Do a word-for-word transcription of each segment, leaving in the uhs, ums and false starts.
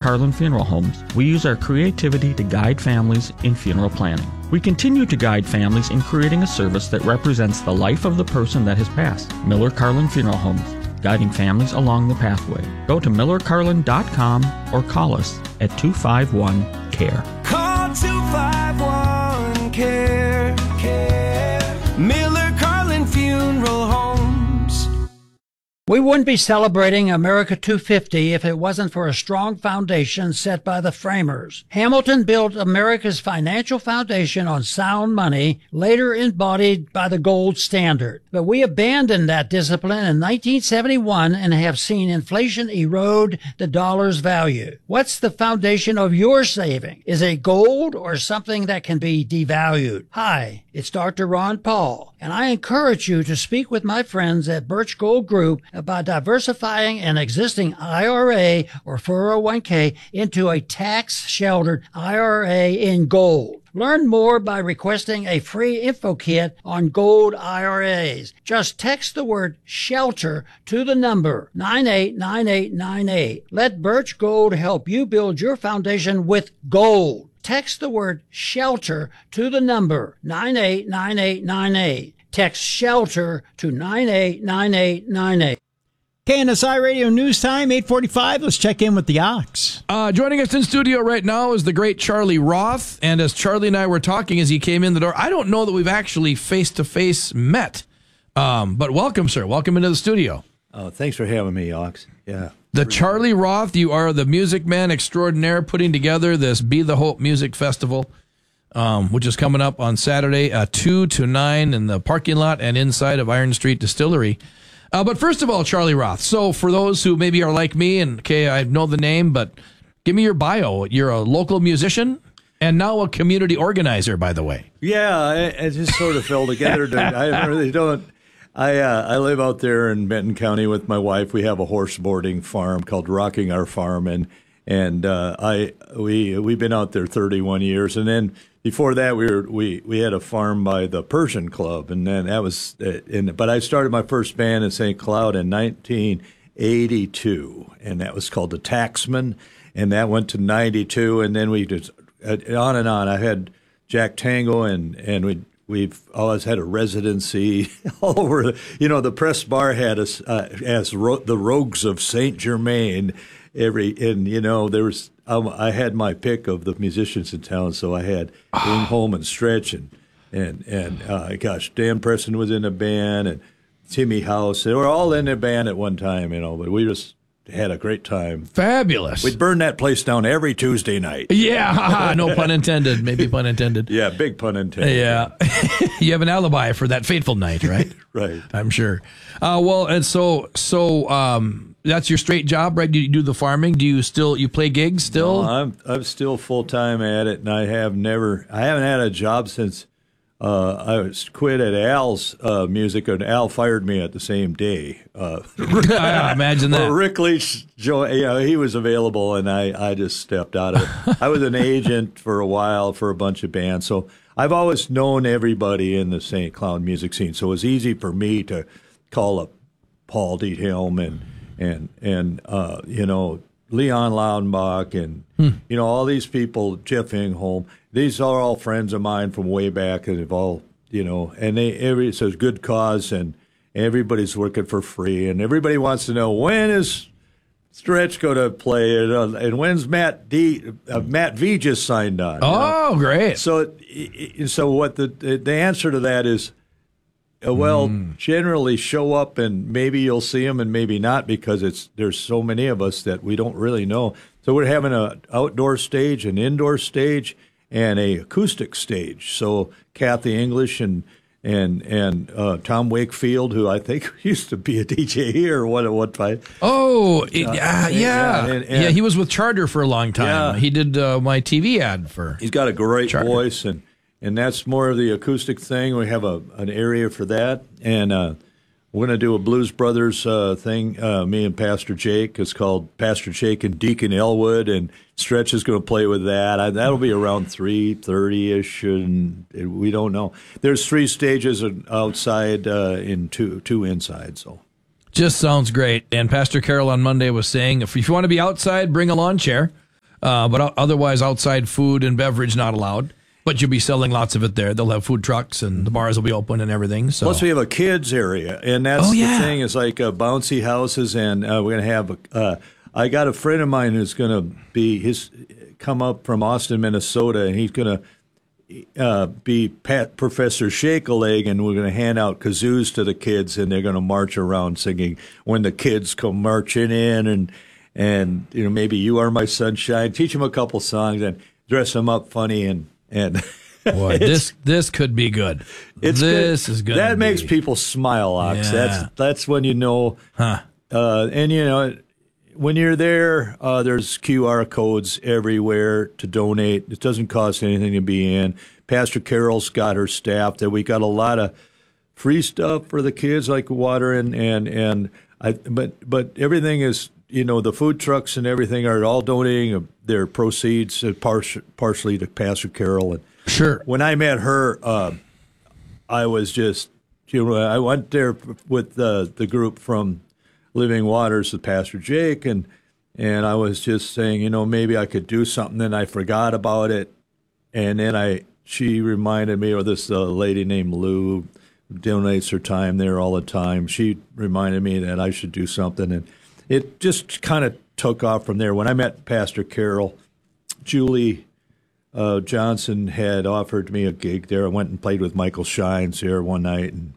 Carlin Funeral Homes, we use our creativity to guide families in funeral planning. We continue to guide families in creating a service that represents the life of the person that has passed. Miller Carlin Funeral Homes, guiding families along the pathway. Go to miller carlin dot com or call us at two five one, C A R E. Call two five one, C A R E. C A R E. Miller Carlin Funeral Homes. We wouldn't be celebrating America two fifty if it wasn't for a strong foundation set by the framers. Hamilton built America's financial foundation on sound money, later embodied by the gold standard. But we abandoned that discipline in nineteen seventy-one and have seen inflation erode the dollar's value. What's the foundation of your saving? Is it gold or something that can be devalued? Hi, it's Doctor Ron Paul, and I encourage you to speak with my friends at Birch Gold Group about diversifying an existing I R A or four oh one k into a tax-sheltered I R A in gold. Learn more by requesting a free info kit on gold I R As. Just text the word SHELTER to the number nine eight nine eight nine eight. Let Birch Gold help you build your foundation with gold. Text the word SHELTER to the number nine eight nine eight nine eight. Text SHELTER to nine eight nine eight nine eight. K N S I Radio News Time, eight forty-five. Let's check in with the Ox. Uh, joining us in studio right now is the great Charlie Roth. And as Charlie and I were talking as he came in the door, I don't know that we've actually face-to-face met. Um, but welcome, sir. Welcome into the studio. Oh, thanks for having me, Ox. Yeah. The Charlie Roth, you are the music man extraordinaire putting together this Be the Hope Music Festival, um, which is coming up on Saturday, uh, two to nine in the parking lot and inside of Iron Street Distillery. Uh, but first of all, Charlie Roth, so for those who maybe are like me, and okay, I know the name, but give me your bio. You're a local musician and now a community organizer, by the way. Yeah, it, it just sort of fell together. I really don't. I uh, I live out there in Benton County with my wife. We have a horse boarding farm called Rocking Our Farm, and and uh, I we we've been out there thirty-one years, and then before that we were we, we had a farm by the Persian Club, and then that was uh, in. But I started my first band in Saint Cloud in nineteen eighty-two, and that was called the Taxman, and that went to ninety-two, and then we just uh, on and on. I had Jack Tango, and and we. We've always had a residency all over. You know, the Press Bar had us uh, as ro- the Rogues of Saint Germain. Every and you know there was um, I had my pick of the musicians in town, so I had Dean Home and Stretch and and and uh, gosh, Dan Preston was in the band and Timmy House. They were all in the band at one time, you know. But we just had a great time. Fabulous. We'd burn that place down every Tuesday night. Yeah, no pun intended. Maybe pun intended. Yeah, big pun intended. Yeah. You have an alibi for that fateful night, right? Right. I'm sure. Uh, well, and so so um, that's your straight job, right? Do you do the farming? Do you still you play gigs still? No, I'm I'm still full time at it, and I have never I haven't had a job since uh, I was quit at Al's uh, music, and Al fired me at the same day. Uh, I imagine that. Well, Rick Leach, Joe, you know, he was available, and I, I just stepped out of it. I was an agent for a while for a bunch of bands, so I've always known everybody in the Saint Cloud music scene, so it was easy for me to call up Paul Diethelm and and and uh, you know Leon Laudenbach and hmm. you know all these people, Jeff Ingholm. These are all friends of mine from way back, and they've all you know, and they every it's a good cause, and everybody's working for free, and everybody wants to know when is Stretch going to play, and, uh, and when's Matt D uh, Matt V just signed on. Oh, know? Great! So so what the the answer to that is. Uh, well, mm. generally show up and maybe you'll see them and maybe not because it's there's so many of us that we don't really know. So we're having an outdoor stage, an indoor stage, and a acoustic stage. So Kathy English and and and uh, Tom Wakefield, who I think used to be a D J here, what at one time. Oh, it, uh, yeah, yeah, and, and, yeah. He was with Charter for a long time. Yeah. He did uh, my T V ad for. He's got a great Charter. voice and. And that's more of the acoustic thing. We have a an area for that. And uh, we're going to do a Blues Brothers uh, thing, uh, me and Pastor Jake. It's called Pastor Jake and Deacon Elwood. And Stretch is going to play with that. I, that'll be around three thirty-ish, and we don't know. There's three stages outside uh, and two, two inside. So just sounds great. And Pastor Carol on Monday was saying, if you want to be outside, bring a lawn chair. Uh, but otherwise, outside food and beverage not allowed. But you'll be selling lots of it there. They'll have food trucks and the bars will be open and everything. So. Plus, we have a kids area, and that's oh, yeah. the thing. Is like uh, bouncy houses, and uh, we're gonna have. A, uh, I got a friend of mine who's gonna be his come up from Austin, Minnesota, and he's gonna uh, be Pat, Professor Shake-a-Leg, and we're gonna hand out kazoos to the kids, and they're gonna march around singing "When the Kids Come Marching In," and and you know maybe "You Are My Sunshine." Teach them a couple songs and dress them up funny and. And boy, this this could be good. It's this good. is good. That makes people smile, Ox. Yeah. That's that's when you know. Huh. Uh, and you know, when you're there, uh, there's Q R codes everywhere to donate. It doesn't cost anything to be in. Pastor Carol's got her staff that we got a lot of free stuff for the kids, like water and and and I. But but everything is. You know, the food trucks and everything are all donating their proceeds uh, par- partially to Pastor Carol. And sure. When I met her, uh, I was just, you know, I went there with the the group from Living Waters with Pastor Jake, and and I was just saying, you know, maybe I could do something. Then I forgot about it, and then I she reminded me of this uh, lady named Lou, who donates her time there all the time. She reminded me that I should do something, and it just kind of took off from there. When I met Pastor Carol, Julie uh, Johnson had offered me a gig there. I went and played with Michael Shines here one night, and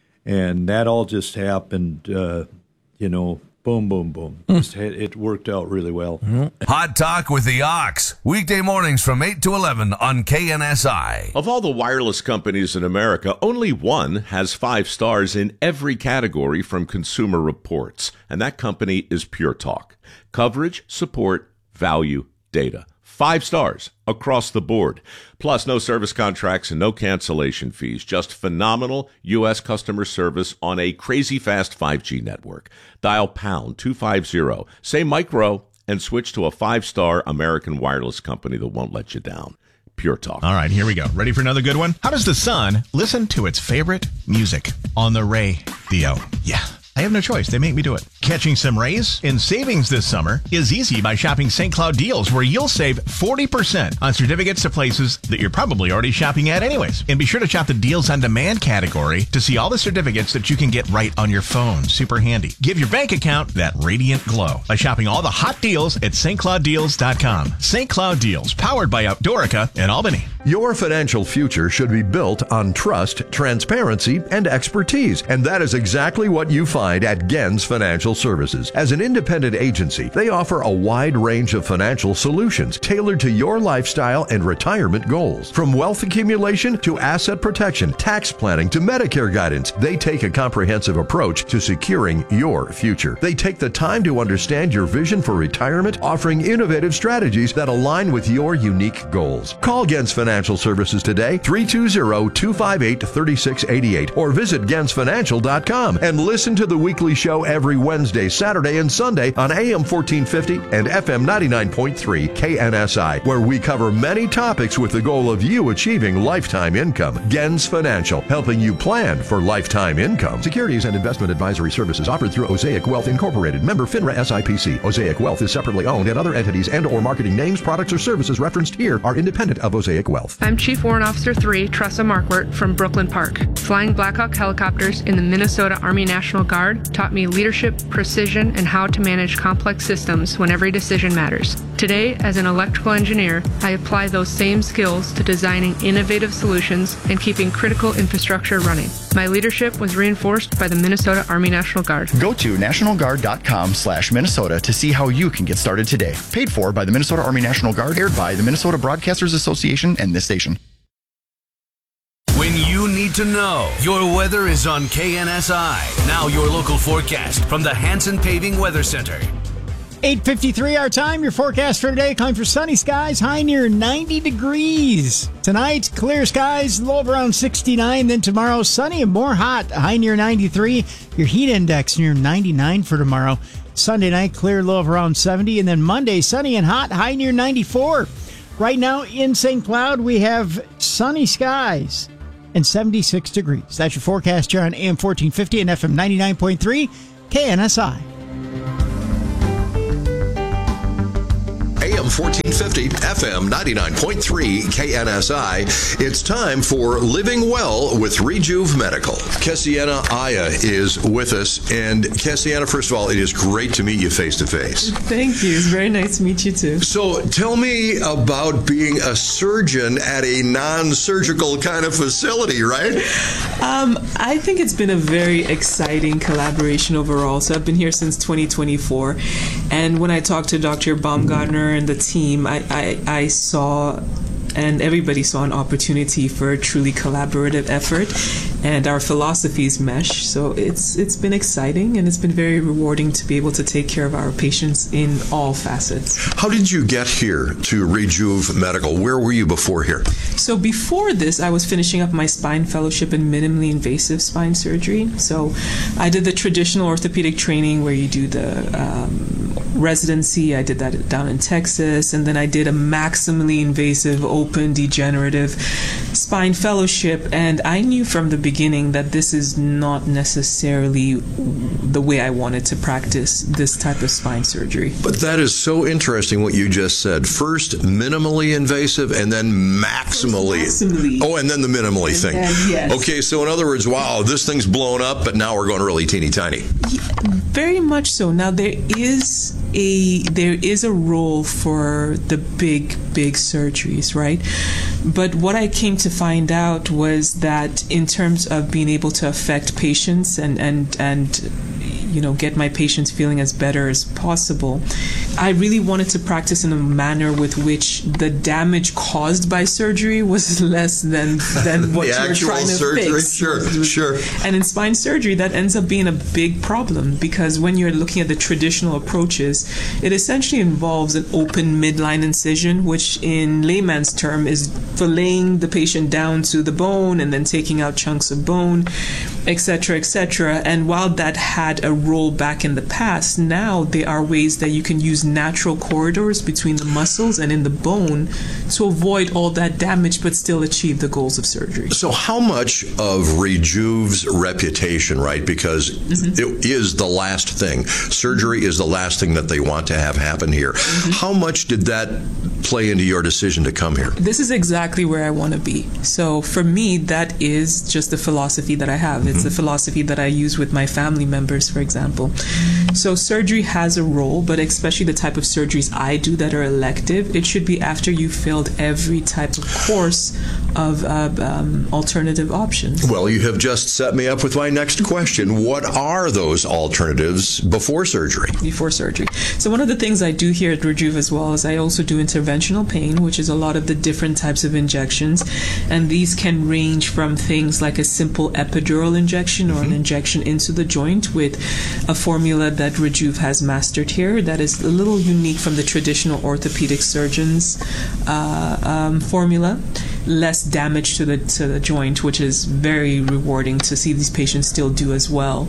and that all just happened, uh, you know, boom, boom, boom. Mm. Just, it worked out really well. Mm-hmm. Hot Talk with the Ox, weekday mornings from eight to eleven on K N S I. Of all the wireless companies in America, only one has five stars in every category from Consumer Reports, and that company is Pure Talk. Coverage, support, value, data. Five stars across the board. Plus, no service contracts and no cancellation fees. Just phenomenal U S customer service on a crazy fast five G network. Dial pound two fifty, say micro, and switch to a five-star American wireless company that won't let you down. Pure Talk. All right, here we go. Ready for another good one? How does the sun listen to its favorite music? On the radio. Yeah. I have no choice. They make me do it. Catching some rays in savings this summer is easy by shopping Saint Cloud Deals, where you'll save forty percent on certificates to places that you're probably already shopping at anyways. And be sure to shop the Deals on Demand category to see all the certificates that you can get right on your phone. Super handy. Give your bank account that radiant glow by shopping all the hot deals at St Cloud Deals dot com. Saint Cloud Deals, powered by Outdoorica in Albany. Your financial future should be built on trust, transparency, and expertise. And that is exactly what you find at Gens Financial Services. As an independent agency, they offer a wide range of financial solutions tailored to your lifestyle and retirement goals. From wealth accumulation to asset protection, tax planning to Medicare guidance, they take a comprehensive approach to securing your future. They take the time to understand your vision for retirement, offering innovative strategies that align with your unique goals. Call Gens Financial Services today, three two zero, two five eight, three six eight eight, or visit gens financial dot com and listen to the weekly show every Wednesday, Saturday, and Sunday on A M fourteen fifty and F M ninety-nine point three K N S I, where we cover many topics with the goal of you achieving lifetime income. Gens Financial, helping you plan for lifetime income. Securities and investment advisory services offered through Osaic Wealth Incorporated, member FINRA S I P C. Osaic Wealth is separately owned, and other entities and or marketing names, products, or services referenced here are independent of Osaic Wealth. I'm Chief Warrant Officer three, Tressa Markwart from Brooklyn Park. Flying Black Hawk helicopters in the Minnesota Army National Guard taught me leadership, precision, and how to manage complex systems when every decision matters. Today, as an electrical engineer, I apply those same skills to designing innovative solutions and keeping critical infrastructure running. My leadership was reinforced by the Minnesota Army National Guard. Go to national guard dot com slash Minnesota to see how you can get started today. Paid for by the Minnesota Army National Guard, aired by the Minnesota Broadcasters Association and this station. When you need to know, your weather is on K N S I. Now your local forecast from the Hanson Paving Weather Center. eight fifty-three our time. Your forecast for today calling for sunny skies, high near ninety degrees. Tonight, clear skies, low of around sixty-nine. Then tomorrow, sunny and more hot, high near ninety-three. Your heat index near ninety-nine for tomorrow. Sunday night, clear, low of around seventy. And then Monday, sunny and hot, high near ninety-four. Right now in Saint Cloud, we have sunny skies and seventy-six degrees. That's your forecast here on A M fourteen fifty and F M ninety-nine point three K N S I. A M M fourteen fifty, F M ninety-nine point three K N S I. It's time for Living Well with Rejuve Medical. Kessiana Aya is with us. And Kessiana, first of all, it is great to meet you face to face. Thank you. It's very nice to meet you too. So tell me about being a surgeon at a non-surgical kind of facility, right? Um, I think it's been a very exciting collaboration overall. So I've been here since twenty twenty-four. And when I talked to Doctor Baumgartner and the team, I, I, I saw and everybody saw an opportunity for a truly collaborative effort, and our philosophies mesh. So it's it's been exciting, and it's been very rewarding to be able to take care of our patients in all facets. How did you get here to Rejuve Medical? Where were you before here? So before this, I was finishing up my spine fellowship in minimally invasive spine surgery. So I did the traditional orthopedic training where you do the um, residency. I did that down in Texas, and then I did a maximally invasive open degenerative spine fellowship, and I knew from the beginning that this is not necessarily the way I wanted to practice this type of spine surgery. But that is so interesting what you just said. First minimally invasive and then maximally. maximally. Oh, and then the minimally and thing. Then, yes. Okay, so in other words, wow, this thing's blown up, but now we're going really teeny tiny. Yeah, very much so. Now there is a there is a role for the big big surgeries, right? But what I came to find out was that in terms of being able to affect patients and and and you know, get my patients feeling as better as possible, I really wanted to practice in a manner with which the damage caused by surgery was less than than what the you're trying to surgery. fix. Sure, sure. And in spine surgery, that ends up being a big problem, because when you're looking at the traditional approaches, it essentially involves an open midline incision, which in layman's term is filleting the patient down to the bone and then taking out chunks of bone, et cetera, et cetera. And while that had a role back in the past, now there are ways that you can use natural corridors between the muscles and in the bone to avoid all that damage but still achieve the goals of surgery. So how much of Rejuve's reputation, right, because mm-hmm. it is the last thing, surgery is the last thing that they want to have happen here, mm-hmm. how much did that play into your decision to come here? This is exactly where I want to be. So for me, that is just the philosophy that I have. It's mm-hmm. the philosophy that I use with my family members, for example. So surgery has a role, but especially the type of surgeries I do that are elective, it should be after you've failed every type of course of uh, um, alternative options. Well, you have just set me up with my next question. What are those alternatives before surgery? Before surgery. So one of the things I do here at Rejuve as well is I also do interventional pain, which is a lot of the different types of injections. And these can range from things like a simple epidural injection or mm-hmm. an injection into the joint with a formula that Rejuve has mastered here that is a little unique from the traditional orthopedic surgeon's uh, um, formula. Less damage to the to the joint, which is very rewarding to see these patients still do as well.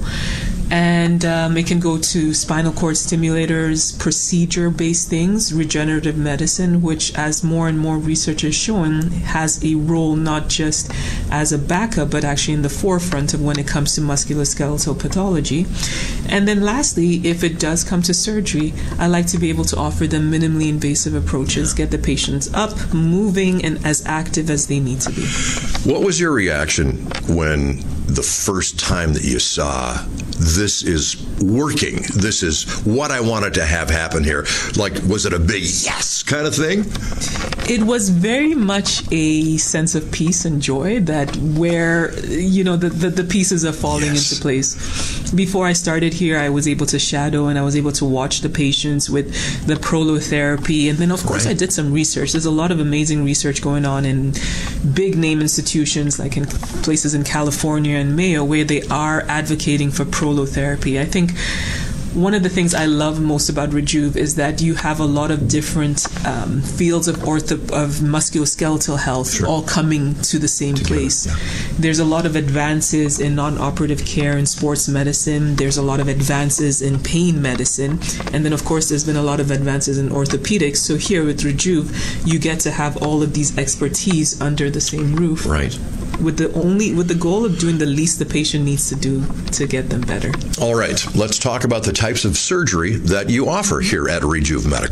And um, it can go to spinal cord stimulators, procedure-based things, regenerative medicine, which, as more and more research is showing, has a role not just as a backup, but actually in the forefront of when it comes to musculoskeletal pathology. And then lastly, if it does come to surgery, I like to be able to offer them minimally invasive approaches, get the patients up, moving, and as active as they need to be. What was your reaction when the first time that you saw this is working, this is what I wanted to have happen here? Like, was it a big yes kind of thing? It was very much a sense of peace and joy that where, you know, the, the, the pieces are falling yes. into place. Before I started here, I was able to shadow and I was able to watch the patients with the prolotherapy. And then, of course, right. I did some research. There's a lot of amazing research going on in big name institutions like in places in California and Mayo where they are advocating for prolotherapy. I think one of the things I love most about Rejuve is that you have a lot of different um, fields of ortho of musculoskeletal health sure. all coming to the same Together, place. Yeah. There's a lot of advances in non-operative care in sports medicine. There's a lot of advances in pain medicine. And then, of course, there's been a lot of advances in orthopedics. So here with Rejuve, you get to have all of these expertise under the same roof. Right. With the only with the goal of doing the least the patient needs to do to get them better. All right, let's talk about the types of surgery that you offer here at Rejuve Medical.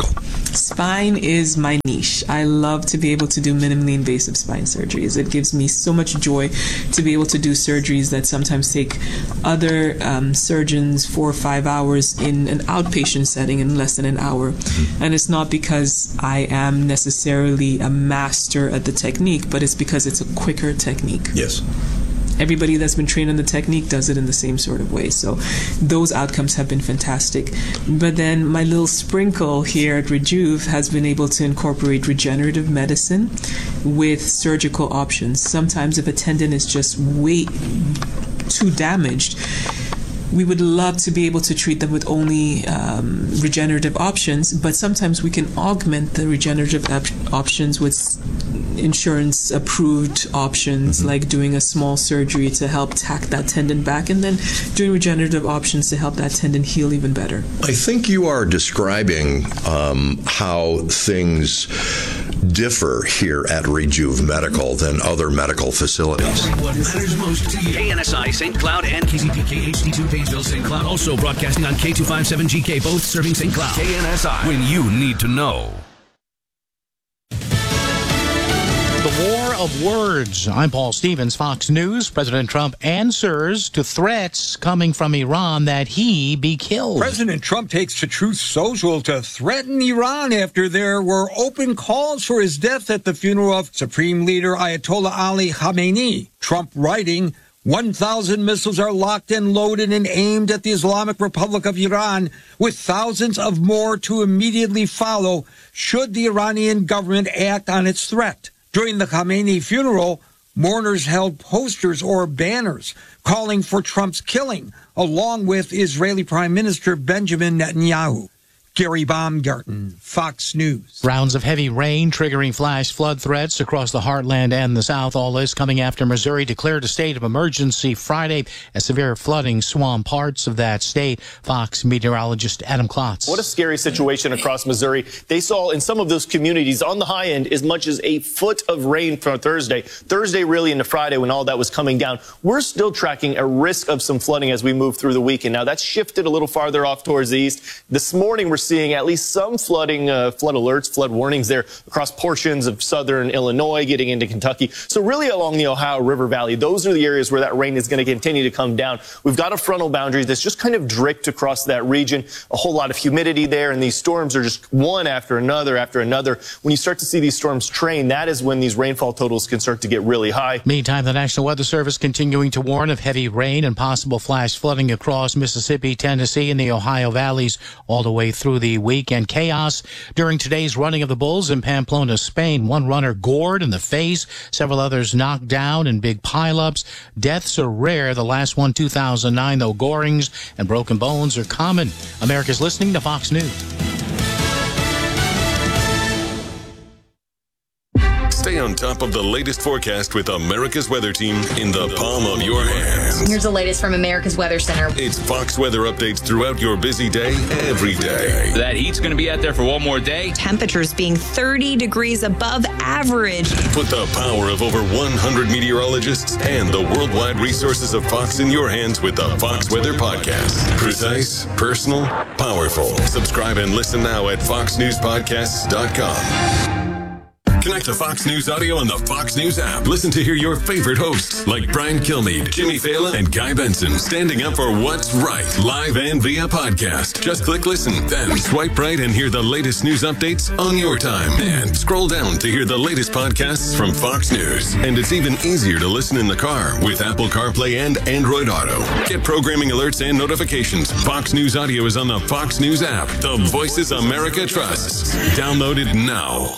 Spine is my niche. I love to be able to do minimally invasive spine surgeries. It gives me so much joy to be able to do surgeries that sometimes take other um, surgeons four or five hours in an outpatient setting in less than an hour. And it's not because I am necessarily a master at the technique, but it's because it's a quicker technique. Yes. Everybody that's been trained on the technique does it in the same sort of way. So those outcomes have been fantastic. But then my little sprinkle here at Rejuve has been able to incorporate regenerative medicine with surgical options. Sometimes if a tendon is just way too damaged, we would love to be able to treat them with only um, regenerative options, but sometimes we can augment the regenerative op- options with insurance-approved options, mm-hmm. like doing a small surgery to help tack that tendon back, and then doing regenerative options to help that tendon heal even better. I think you are describing um, how things differ here at Rejuve Medical than other medical facilities. What matters most to you. K N S I Saint Cloud and K Z P K H D two Pageville Saint Cloud, also broadcasting on K two fifty-seven G K, both serving Saint Cloud. K N S I, when you need to know. The war of words. I'm Paul Stevens, Fox News. President Trump answers to threats coming from Iran that he be killed. President Trump takes to Truth Social to threaten Iran after there were open calls for his death at the funeral of Supreme Leader Ayatollah Ali Khamenei. Trump writing, one thousand missiles are locked and loaded and aimed at the Islamic Republic of Iran, with thousands of more to immediately follow should the Iranian government act on its threat. During the Khamenei funeral, mourners held posters or banners calling for Trump's killing, along with Israeli Prime Minister Benjamin Netanyahu. Gary Baumgarten, Fox News. Rounds of heavy rain triggering flash flood threats across the heartland and the South. All this coming after Missouri declared a state of emergency Friday as severe flooding swamped parts of that state. Fox meteorologist Adam Klotz. What a scary situation across Missouri. They saw in some of those communities on the high end as much as a foot of rain for Thursday. Thursday really into Friday when all that was coming down. We're still tracking a risk of some flooding as we move through the weekend. Now that's shifted a little farther off towards the east. This morning we're seeing at least some flooding, uh, flood alerts, flood warnings there across portions of southern Illinois, getting into Kentucky. So really along the Ohio River Valley, those are the areas where that rain is going to continue to come down. We've got a frontal boundary that's just kind of dripped across that region, a whole lot of humidity there, and these storms are just one after another after another. When you start to see these storms train, that is when these rainfall totals can start to get really high. Meantime, the National Weather Service continuing to warn of heavy rain and possible flash flooding across Mississippi, Tennessee, and the Ohio valleys all the way through the weekend. Chaos during today's running of the bulls in Pamplona, Spain. One runner gored in the face, several others knocked down in big pileups. Deaths are rare. The last one, two thousand nine, though gorings and broken bones are common. America's listening to Fox News. Stay on top of the latest forecast with America's Weather Team in the palm of your hands. Here's the latest from America's Weather Center. It's Fox weather updates throughout your busy day, every day. That heat's going to be out there for one more day. Temperatures being thirty degrees above average. Put the power of over one hundred meteorologists and the worldwide resources of Fox in your hands with the Fox Weather Podcast. Precise, personal, powerful. Subscribe and listen now at fox news podcasts dot com. Connect to Fox News Audio on the Fox News app. Listen to hear your favorite hosts like Brian Kilmeade, Jimmy Fallon, and Guy Benson standing up for what's right, live and via podcast. Just click listen, then swipe right and hear the latest news updates on your time. And scroll down to hear the latest podcasts from Fox News. And it's even easier to listen in the car with Apple CarPlay and Android Auto. Get programming alerts and notifications. Fox News Audio is on the Fox News app. The voices America trusts. Download it now.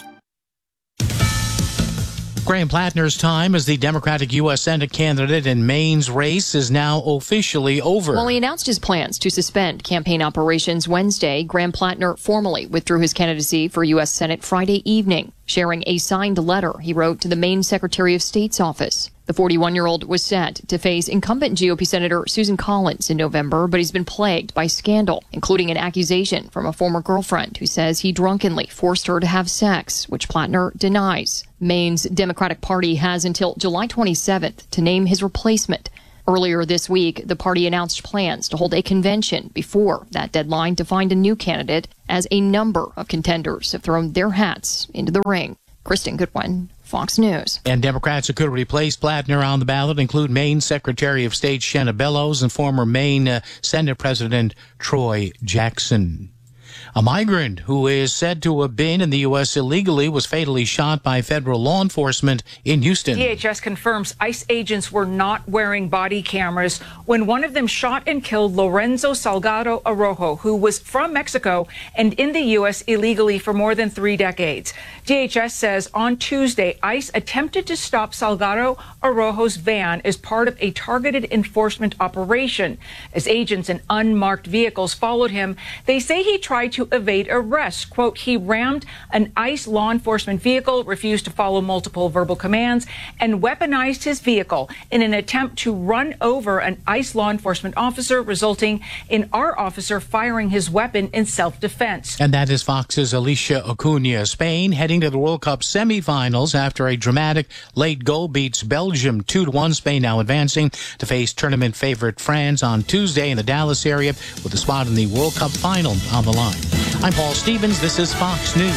Graham Plattner's time as the Democratic U S Senate candidate in Maine's race is now officially over. While he announced his plans to suspend campaign operations Wednesday, Graham Plattner formally withdrew his candidacy for U S Senate Friday evening, sharing a signed letter he wrote to the Maine Secretary of State's office. The forty-one-year-old was set to face incumbent G O P Senator Susan Collins in November, but he's been plagued by scandal, including an accusation from a former girlfriend who says he drunkenly forced her to have sex, which Plattner denies. Maine's Democratic Party has until July twenty-seventh to name his replacement. Earlier this week, the party announced plans to hold a convention before that deadline to find a new candidate, as a number of contenders have thrown their hats into the ring. Kristen Goodwin, Fox News. And Democrats who could replace Blattner on the ballot include Maine Secretary of State Shanna Bellows and former Maine uh, Senate President Troy Jackson. A migrant who is said to have been in the U S illegally was fatally shot by federal law enforcement in Houston. D H S confirms ICE agents were not wearing body cameras when one of them shot and killed Lorenzo Salgado Arrojo, who was from Mexico and in the U S illegally for more than three decades. D H S says on Tuesday, ICE attempted to stop Salgado Arrojo's van as part of a targeted enforcement operation. As agents in unmarked vehicles followed him, they say he tried to evade arrest. Quote, he rammed an ICE law enforcement vehicle, refused to follow multiple verbal commands, and weaponized his vehicle in an attempt to run over an ICE law enforcement officer, resulting in our officer firing his weapon in self-defense. And that is Fox's Alicia Acuna. Spain heading to the World Cup semifinals after a dramatic late goal beats Belgium two to one. Spain now advancing to face tournament favorite France on Tuesday in the Dallas area with a spot in the World Cup final on the line. I'm Paul Stevens. This is Fox News.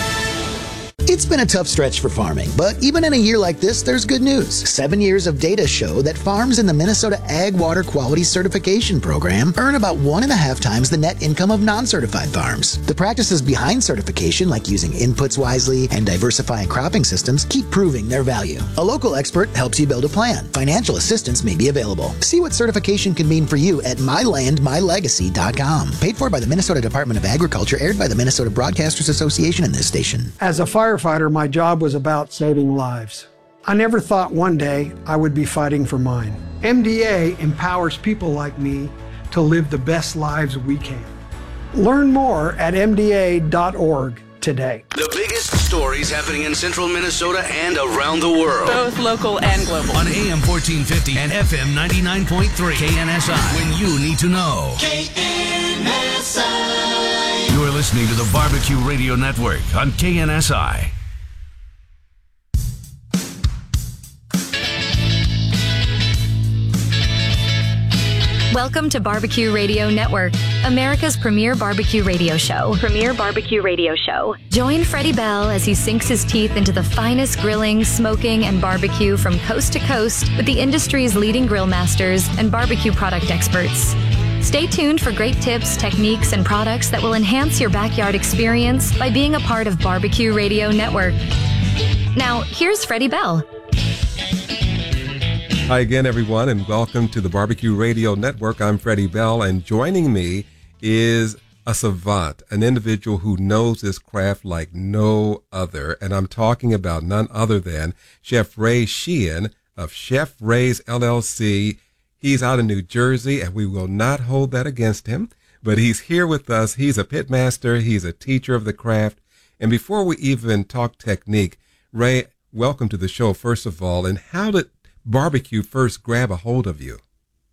It's been a tough stretch for farming, but even in a year like this, there's good news. Seven years of data show that farms in the Minnesota Ag Water Quality Certification Program earn about one and a half times the net income of non-certified farms. The practices behind certification, like using inputs wisely and diversifying cropping systems, keep proving their value. A local expert helps you build a plan. Financial assistance may be available. See what certification can mean for you at my land my legacy dot com. Paid for by the Minnesota Department of Agriculture, aired by the Minnesota Broadcasters Association and this station. As a firefighter, my job was about saving lives. I never thought one day I would be fighting for mine. M D A empowers people like me to live the best lives we can. Learn more at M D A dot org today. The biggest stories happening in central Minnesota and around the world. Both local and global. On A M fourteen fifty and F M ninety-nine point three. K N S I. When you need to know. K N S I. You're listening to the Barbecue Radio Network on K N S I. Welcome to Barbecue Radio Network, America's premier barbecue radio show. Premier barbecue radio show. Join Freddie Bell as he sinks his teeth into the finest grilling, smoking, and barbecue from coast to coast with the industry's leading grill masters and barbecue product experts. Stay tuned for great tips, techniques, and products that will enhance your backyard experience by being a part of Barbecue Radio Network. Now, here's Freddie Bell. Hi again, everyone, and welcome to the Barbecue Radio Network. I'm Freddie Bell, and joining me is a savant, an individual who knows this craft like no other, and I'm talking about none other than Chef Ray Sheehan of Chef Ray's L L C. He's out in New Jersey, and we will not hold that against him, but he's here with us. He's a pitmaster. He's a teacher of the craft. And before we even talk technique, Ray, welcome to the show, first of all, and how did barbecue first grab a hold of you?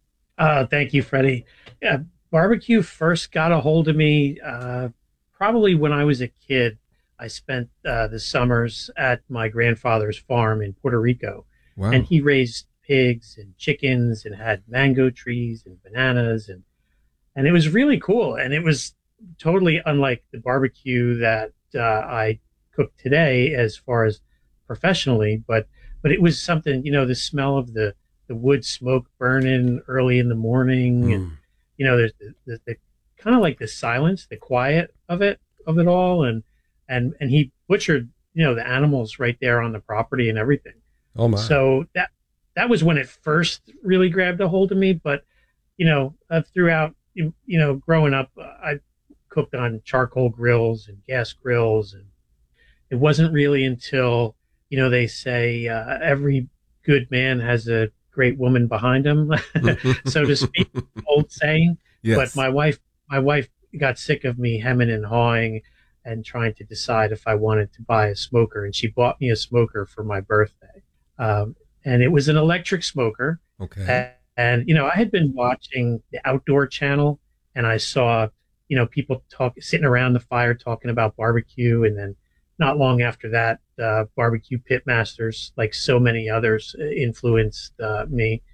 Uh, thank you, Freddie. Yeah, barbecue first got a hold of me uh, probably when I was a kid. I spent uh, the summers at my grandfather's farm in Puerto Rico. Wow. And he raised pigs and chickens and had mango trees and bananas. And, and it was really cool. And it was totally unlike the barbecue that uh, I cook today as far as professionally, but But it was something, you know, the smell of the, the wood smoke burning early in the morning. Mm. And, you know, there's the, the, the kind of like the silence, the quiet of it, of it all. And, and, and he butchered, you know, the animals right there on the property and everything. Oh my. So that, that was when it first really grabbed a hold of me. But, you know, uh, throughout, you, you know, growing up, uh, I cooked on charcoal grills and gas grills. And it wasn't really until, you know, they say uh, every good man has a great woman behind him, so to speak, old saying. Yes. But my wife, my wife got sick of me hemming and hawing and trying to decide if I wanted to buy a smoker. And she bought me a smoker for my birthday. Um, and it was an electric smoker. Okay. And, and, you know, I had been watching the Outdoor Channel, and I saw, you know, people talk, sitting around the fire talking about barbecue. And then not long after that, uh, barbecue pitmasters, like so many others, influenced uh, me.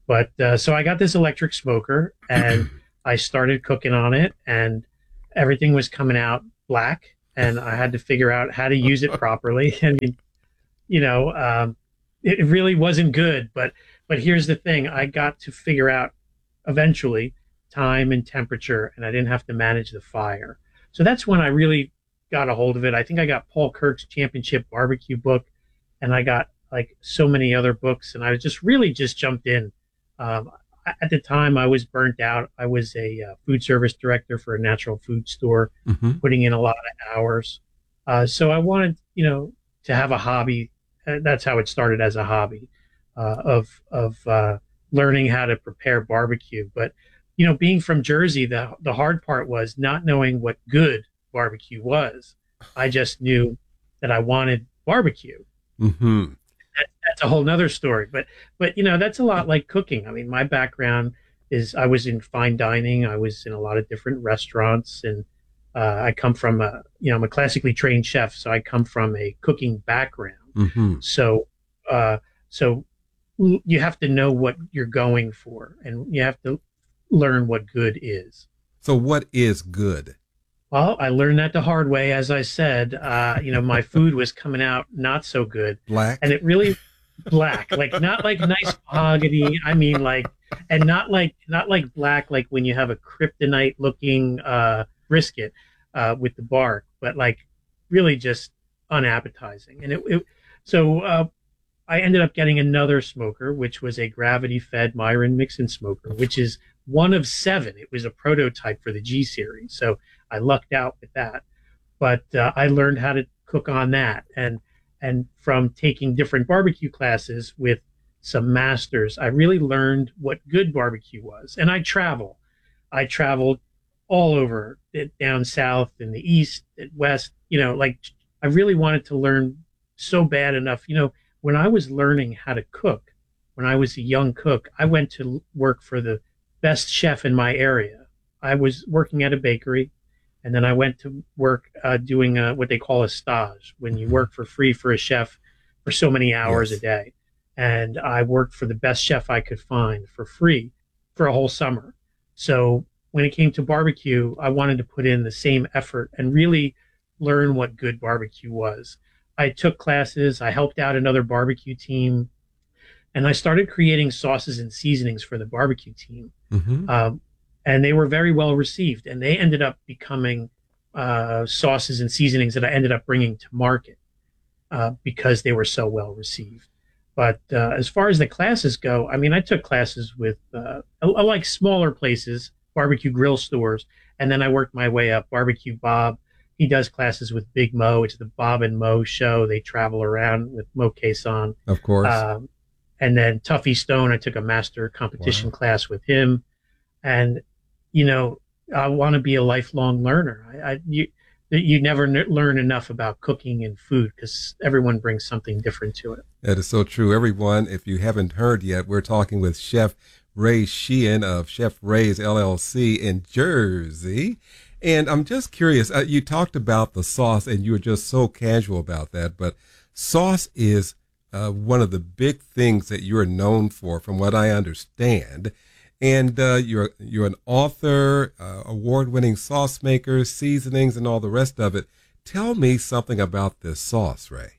But uh, so I got this electric smoker and I started cooking on it, and everything was coming out black, and I had to figure out how to use it properly. And, you know, um, it really wasn't good. But but here's the thing. I got to figure out eventually time and temperature, and I didn't have to manage the fire. So that's when I really got a hold of it. I think I got Paul Kirk's Championship Barbecue book, and I got like so many other books, and I just really just jumped in. Um, at the time, I was burnt out. I was a uh, food service director for a natural food store, mm-hmm. putting in a lot of hours. Uh, so I wanted, you know, to have a hobby. Uh, that's how it started, as a hobby uh, of of uh, learning how to prepare barbecue. But you know, being from Jersey, the the hard part was not knowing what good barbecue was. I just knew that I wanted barbecue. Mm-hmm. That, that's a whole nother story. But, but, you know, that's a lot like cooking. I mean, my background is I was in fine dining. I was in a lot of different restaurants, and uh, I come from a, you know, I'm a classically trained chef. So I come from a cooking background. Mm-hmm. So, uh, so you have to know what you're going for, and you have to learn what good is. So what is good? Well, I learned that the hard way. As I said, uh, you know, my food was coming out not so good. Black? And it really black, like not like nice mahogany. I mean, like, and not like, not like black, like when you have a kryptonite looking uh, brisket uh, with the bark, but like really just unappetizing. And it, it so uh, I ended up getting another smoker, which was a gravity fed Myron Mixon smoker, which is one of seven. It was a prototype for the G series. So I lucked out with that, but uh, I learned how to cook on that. And, and from taking different barbecue classes with some masters, I really learned what good barbecue was. And I travel, I traveled all over, down south in the east, west, you know, like I really wanted to learn so bad enough. You know, when I was learning how to cook, when I was a young cook, I went to work for the best chef in my area. I was working at a bakery. And then I went to work uh, doing a, what they call a stage, when you work for free for a chef for so many hours yes. a day. And I worked for the best chef I could find for free for a whole summer. So when it came to barbecue, I wanted to put in the same effort and really learn what good barbecue was. I took classes, I helped out another barbecue team, and I started creating sauces and seasonings for the barbecue team. Mm-hmm. Um, And they were very well received, and they ended up becoming uh, sauces and seasonings that I ended up bringing to market uh, because they were so well received. But uh, as far as the classes go, I mean, I took classes with uh, I like smaller places, barbecue grill stores, and then I worked my way up. Barbecue Bob, he does classes with Big Mo. It's the Bob and Mo show. They travel around with Mo Quezon. Of course. Um, and then Tuffy Stone, I took a master competition wow. class with him. And you know, I want to be a lifelong learner. I, I you, you never n- learn enough about cooking and food because everyone brings something different to it. That is so true. Everyone, if you haven't heard yet, we're talking with Chef Ray Sheehan of Chef Ray's L L C in Jersey. And I'm just curious, uh, you talked about the sauce and you were just so casual about that, but sauce is uh, one of the big things that you're known for, from what I understand. And uh, you're you're an author, uh, award-winning sauce maker, seasonings, and all the rest of it. Tell me something about this sauce, Ray.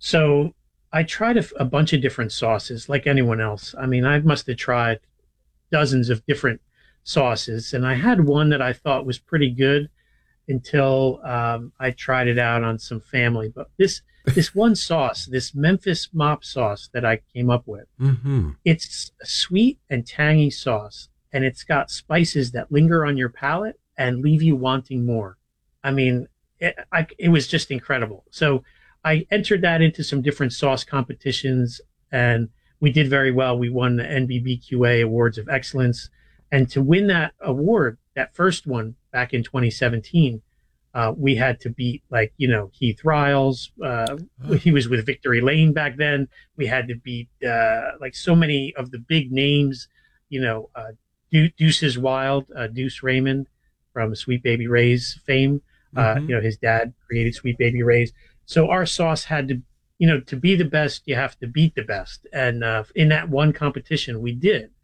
So I tried a, a bunch of different sauces, like anyone else. I mean, I must have tried dozens of different sauces, and I had one that I thought was pretty good until um, I tried it out on some family. But this this one sauce, this Memphis mop sauce that I came up with, mm-hmm. it's a sweet and tangy sauce, and it's got spices that linger on your palate and leave you wanting more. I mean, it, I, it was just incredible. So I entered that into some different sauce competitions, and we did very well. We won the N B B Q A Awards of Excellence. And to win that award, that first one back in twenty seventeen, Uh, we had to beat, like, you know, Keith Riles. Uh, oh. He was with Victory Lane back then. We had to beat, uh, like, so many of the big names, you know, uh, De- Deuces Wild, uh, Deuce Raymond from Sweet Baby Ray's fame. Uh, mm-hmm. You know, his dad created Sweet Baby Ray's. So our sauce had to, you know, to be the best, you have to beat the best. And uh, in that one competition, we did.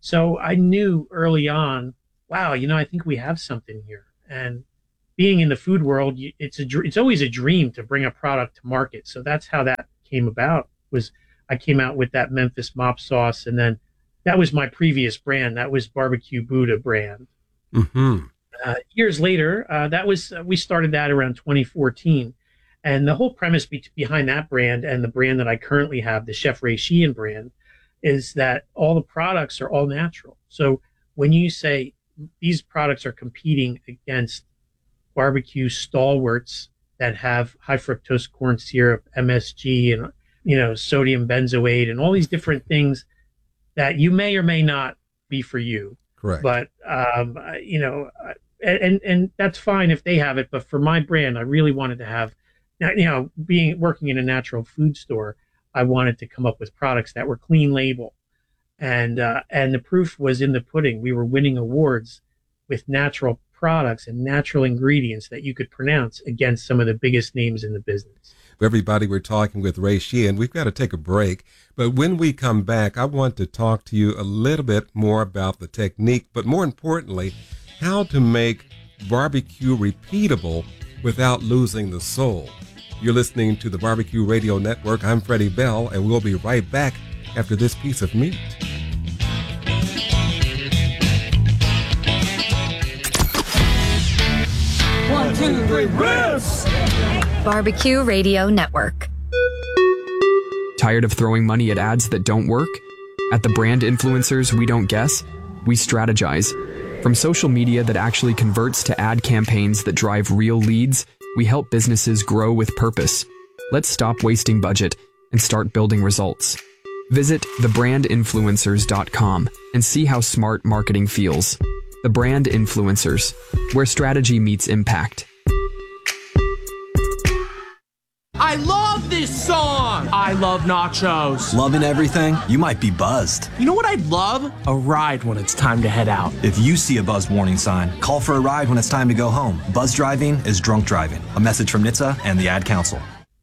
So I knew early on, wow, you know, I think we have something here. And being in the food world, it's a it's always a dream to bring a product to market. So that's how that came about. Was I came out with that Memphis mop sauce, and then that was my previous brand. That was Barbecue Buddha brand. Mm-hmm. Uh, years later, uh, that was uh, we started that around twenty fourteen, and the whole premise be- behind that brand and the brand that I currently have, the Chef Ray Sheehan brand, is that all the products are all natural. So when you say these products are competing against barbecue stalwarts that have high fructose corn syrup, M S G, and you know sodium benzoate, and all these different things that you may or may not be for you. Correct. But um, you know, and and that's fine if they have it. But for my brand, I really wanted to have, you know, being working in a natural food store, I wanted to come up with products that were clean label, and uh, and the proof was in the pudding. We were winning awards with natural products and natural ingredients that you could pronounce against some of the biggest names in the business. Everybody, we're talking with Ray Sheehan. We've got to take a break, but when we come back, I want to talk to you a little bit more about the technique, but more importantly, how to make barbecue repeatable without losing the soul. You're listening to the Barbecue Radio Network. I'm Freddie Bell, and we'll be right back after this piece of meat. One, two, three, ribs! Barbecue Radio Network. Tired of throwing money at ads that don't work? At the Brand Influencers We Don't Guess, we strategize. From social media that actually converts to ad campaigns that drive real leads, we help businesses grow with purpose. Let's stop wasting budget and start building results. Visit the brand influencers dot com and see how smart marketing feels. The Brand Influencers, where strategy meets impact. I love this song! I love nachos. Loving everything? You might be buzzed. You know what I'd love? A ride when it's time to head out. If you see a buzz warning sign, call for a ride when it's time to go home. Buzz driving is drunk driving. A message from N H T S A and the Ad Council.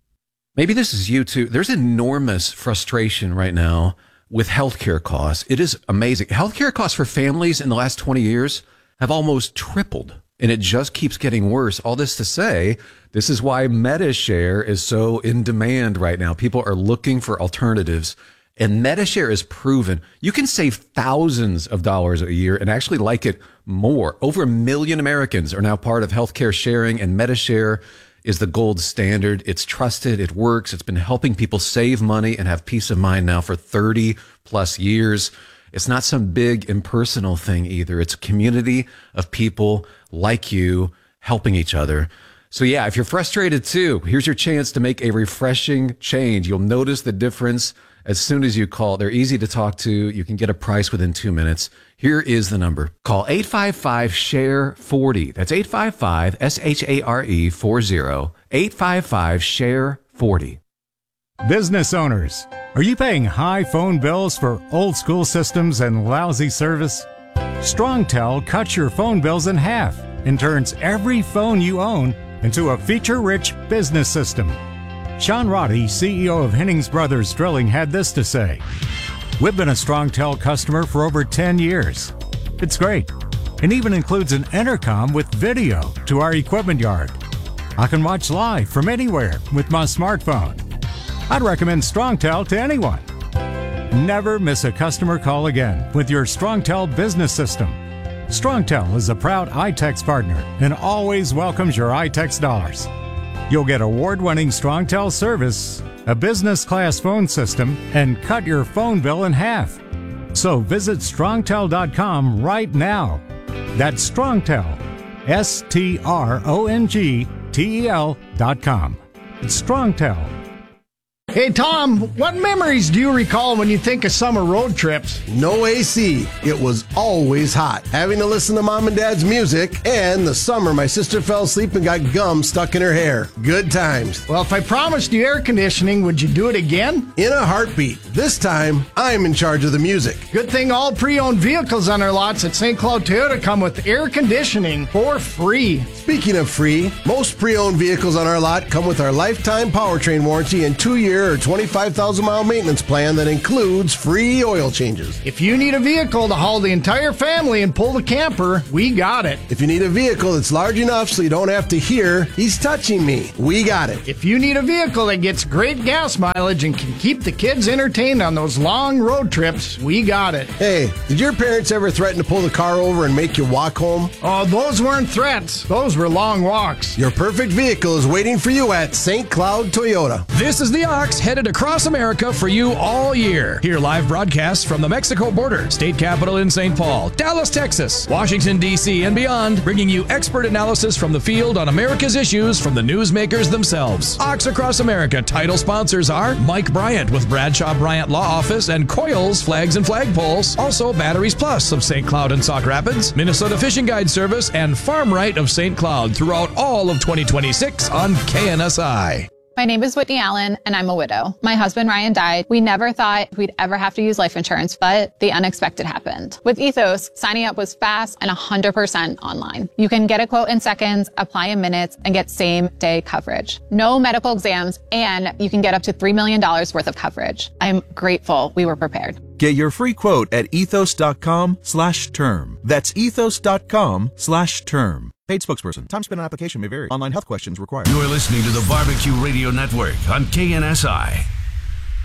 Maybe this is you too. There's enormous frustration right now with healthcare costs. It is amazing. Healthcare costs for families in the last twenty years have almost tripled, and it just keeps getting worse. All this to say, this is why MediShare is so in demand right now. People are looking for alternatives, and MediShare is proven. You can save thousands of dollars a year and actually like it more. Over a million Americans are now part of healthcare sharing, and MediShare is the gold standard. It's trusted. It works. It's been helping people save money and have peace of mind now for thirty plus years. It's not some big impersonal thing either. It's a community of people like you helping each other. So yeah, if you're frustrated too, here's your chance to make a refreshing change. You'll notice the difference as soon as you call. They're easy to talk to. You can get a price within two minutes. Here is the number. Call eight five five, S H A R E, forty. That's eight five five, S H A R E, forty. eight five five, S H A R E, forty. Business owners, are you paying high phone bills for old school systems and lousy service? StrongTel cuts your phone bills in half and turns every phone you own into a feature-rich business system. Sean Roddy, C E O of Hennings Brothers Drilling, had this to say. We've been a StrongTel customer for over ten years. It's great, and even includes an intercom with video to our equipment yard. I can watch live from anywhere with my smartphone. I'd recommend StrongTel to anyone. Never miss a customer call again with your StrongTel business system. StrongTel is a proud iTex partner and always welcomes your iTex dollars. You'll get award-winning StrongTel service, a business-class phone system, and cut your phone bill in half. So visit strongtel dot com right now. That's StrongTel, S T R O N G T E L dot com. It's StrongTel. Hey, Tom, what memories do you recall when you think of summer road trips? No A C. It was always hot. Having to listen to mom and dad's music, and the summer my sister fell asleep and got gum stuck in her hair. Good times. Well, if I promised you air conditioning, would you do it again? In a heartbeat. This time, I'm in charge of the music. Good thing all pre-owned vehicles on our lots at Saint Cloud Toyota come with air conditioning for free. Speaking of free, most pre-owned vehicles on our lot come with our lifetime powertrain warranty and two-year year or twenty-five thousand mile maintenance plan that includes free oil changes. If you need a vehicle to haul the entire family and pull the camper, we got it. If you need a vehicle that's large enough so you don't have to hear, he's touching me, we got it. If you need a vehicle that gets great gas mileage and can keep the kids entertained on those long road trips, we got it. Hey, did your parents ever threaten to pull the car over and make you walk home? Oh, those weren't threats. Those were long walks. Your perfect vehicle is waiting for you at Saint Cloud Toyota. This is the Ox headed across America for you all year. Hear live broadcasts from the Mexico border, state capital in Saint Paul, Dallas, Texas, Washington, D C, and beyond, bringing you expert analysis from the field on America's issues from the newsmakers themselves. Ox Across America title sponsors are Mike Bryant with Bradshaw Bryant Law Office and Coils Flags and Flagpoles. Also Batteries Plus of Saint Cloud and Sauk Rapids, Minnesota Fishing Guide Service, and Farm Right of Saint Cloud throughout all of twenty twenty-six on K N S I. My name is Whitney Allen, and I'm a widow. My husband, Ryan, died. We never thought we'd ever have to use life insurance, but the unexpected happened. With Ethos, signing up was fast and one hundred percent online. You can get a quote in seconds, apply in minutes, and get same-day coverage. No medical exams, and you can get up to three million dollars worth of coverage. I'm grateful we were prepared. Get your free quote at ethos.com slash term. That's ethos.com slash term. Paid spokesperson. Time spent on application may vary. Online health questions required. You're listening to the Barbecue Radio Network on K N S I.